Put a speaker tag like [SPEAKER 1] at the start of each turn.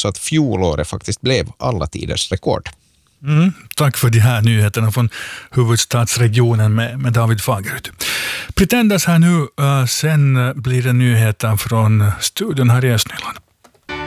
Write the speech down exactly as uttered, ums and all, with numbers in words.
[SPEAKER 1] så att fjolåret faktiskt blev alla tiders rekord.
[SPEAKER 2] Mm, tack för de här nyheterna från huvudstadsregionen med, med David Fagerud. Pretenders här nu, uh, sen blir det nyheter från studion här i Östnyland.